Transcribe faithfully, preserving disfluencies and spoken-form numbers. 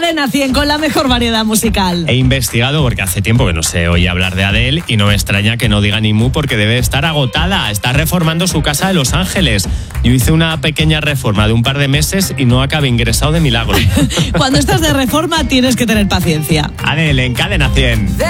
Cadena cien con la mejor variedad musical. He investigado porque hace tiempo que no se oye hablar de Adele y no me extraña que no diga ni mu porque debe estar agotada. Está reformando su casa de Los Ángeles. Yo hice una pequeña reforma de un par de meses y no acabé ingresado de milagro. Cuando estás de reforma tienes que tener paciencia. Adele en Cadena cien.